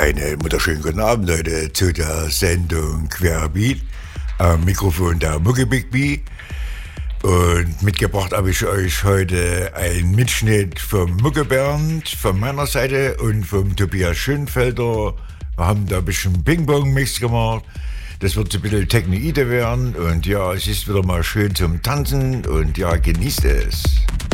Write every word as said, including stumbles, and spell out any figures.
Einen wunderschönen guten Abend, Leute, zu der Sendung Querbeat. Am Mikrofon der Mucke Big B. Und mitgebracht habe ich euch heute einen Mitschnitt vom Mucke Bernd von meiner Seite und vom Tobias Schönfelder. Wir haben da ein bisschen Ping-Pong-Mix gemacht. Das wird so ein bisschen Technoide werden. Und ja, es ist wieder mal schön zum Tanzen. Und ja, genießt es.